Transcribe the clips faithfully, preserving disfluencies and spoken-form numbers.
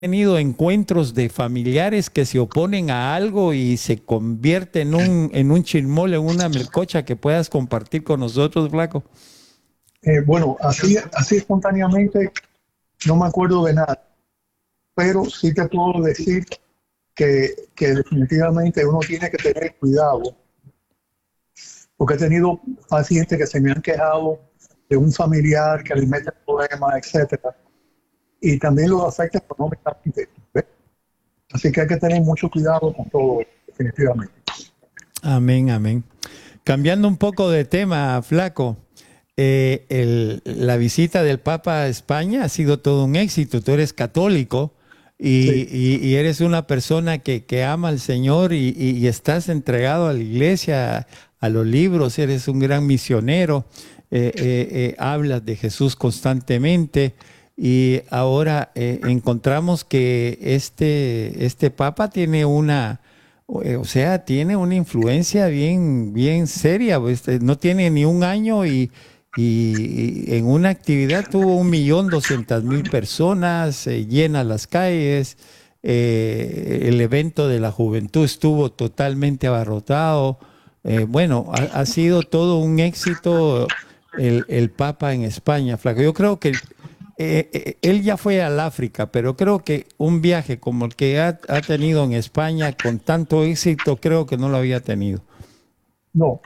tenido encuentros de familiares que se oponen a algo y se convierte en un, en un chismol, en una melcocha que puedas compartir con nosotros, Flaco? Eh, bueno, así, así espontáneamente no me acuerdo de nada, pero sí te puedo decir que, que definitivamente uno tiene que tener cuidado, porque he tenido pacientes que se me han quejado de un familiar que les mete problemas, etcétera, y también los afecta económicamente, ¿ves? Así que hay que tener mucho cuidado con todo, definitivamente. Amén, amén. Cambiando un poco de tema, Flaco, eh, el- la visita del Papa a España ha sido todo un éxito. Tú eres católico y, Sí, y- y eres una persona que, que ama al Señor y, y- y estás entregado a la iglesia, a los libros, eres un gran misionero, eh, eh, eh, hablas de Jesús constantemente. Y ahora eh, encontramos que este, este Papa tiene una, o eh, o sea, tiene una influencia bien, bien seria. Pues, eh, no tiene ni un año y, y- y en una actividad tuvo un millón doscientas mil personas, eh, llena las calles. Eh, el evento de la juventud estuvo totalmente abarrotado. Eh, bueno, ha, ha sido todo un éxito el, el Papa en España, Flaco. Yo creo que eh, eh, él ya fue al África, pero creo que un viaje como el que ha, ha tenido en España con tanto éxito, creo que no lo había tenido. no,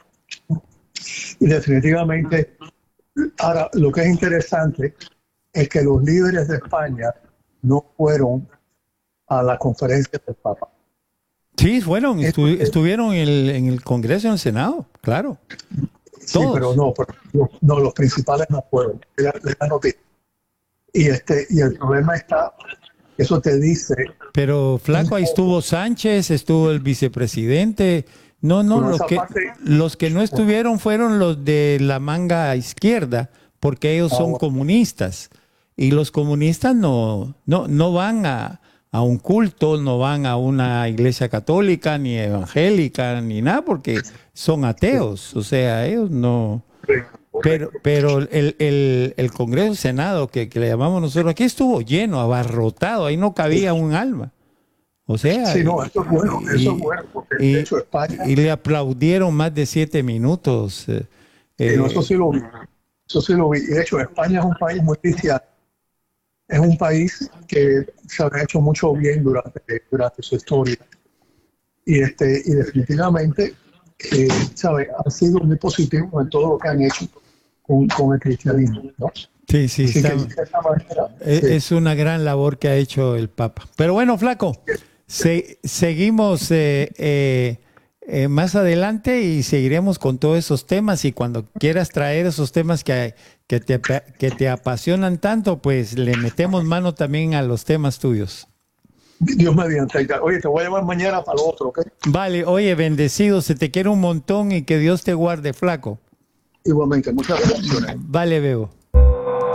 y definitivamente. Ahora, lo que es interesante es que los líderes de España no fueron a la conferencia del Papa. Sí, fueron, Eso estu- es- estuvieron en el, en el Congreso, en el Senado, claro, sí, pero todos. no, pero los, no, los principales no fueron. Es la, es la noticia. Y, este, y el problema está, eso te dice, Pero un Flaco, ahí poco, estuvo Sánchez, estuvo el vicepresidente. No, no, bueno, los esa que, parte, los que no bueno, estuvieron fueron los de la manga izquierda, porque ellos ah, son bueno, comunistas. Y los comunistas no, no, no van a, a un culto, no van a una iglesia católica, ni evangélica, ni nada, porque son sí, ateos. O sea, ellos no. correcto, Pero, correcto. pero el, el, el Congreso Senado, que, que le llamamos nosotros, aquí estuvo lleno, abarrotado, ahí no cabía un alma. O sea, Sí, no, eso es bueno, eso es y, bueno, porque de y- hecho España, y le aplaudieron más de siete minutos. eh, sí, no, eso eh, sí lo vi, eso sí lo vi. Y de hecho España es un país muy cristiano. Es un país que se ha hecho mucho bien durante, durante su historia y, este, y definitivamente eh, ¿sabe? Han sido muy positivos en todo lo que han hecho con, con el cristianismo, ¿no? sí, sí, Así que está, de esa manera, e- sí, es una gran labor que ha hecho el Papa. Pero bueno, Flaco, se- seguimos eh, eh, eh, más adelante y seguiremos con todos esos temas y cuando quieras traer esos temas que, que te, apa- que te apasionan tanto, pues le metemos mano también a los temas tuyos. Dios mediante. Oye, te voy a llamar mañana para lo otro, ¿ok? Vale, oye, bendecido, se te quiere un montón y que Dios te guarde, Flaco. Igualmente, muchas gracias. Vale, Bebo.